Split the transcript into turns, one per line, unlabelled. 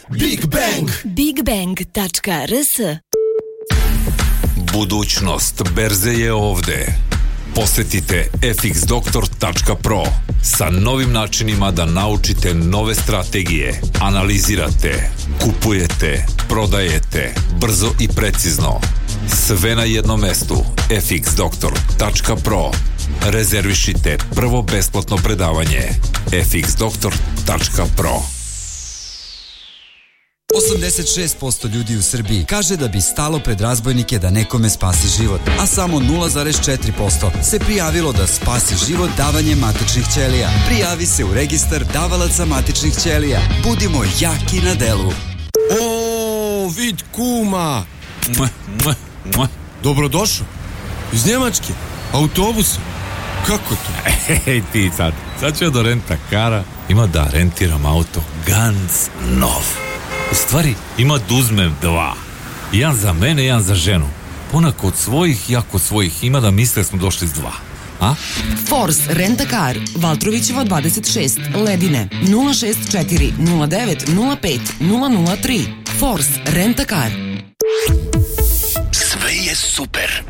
Big Bang.
bigbang.rs.
Budućnost berze je ovde. Posetite fxdoktor.pro sa novim načinima da naučite nove strategije, analizirate, kupujete, prodajete, brzo i precizno. Sve na jednom mestu. fxdoktor.pro. Rezervišite prvo besplatno predavanje. fxdoktor.pro.
86% ljudi u Srbiji kaže da bi stalo pred razbojnike da nekome spasi život, a samo 0,4% se prijavilo da spasi život davanjem matičnih ćelija. Prijavi se u registar davalaca matičnih ćelija. Budimo jaki na delu.
O, vid kuma. Dobrodošao. Iz Njemačke. Autobusom. Kako to?
Ej ti sad ću ja do renta kara. Ima da rentiram auto ganz nov. U stvari, ima da uzmem dva. Jedan za mene, jedan za ženu. Ona kod svojih, ja kod svojih. Ima da misle smo došli s dva. A?
Force Rent a Car, Valtrovićeva 26, Ledine, 064 09 05 003. Force Rent a Car.
Sve je super.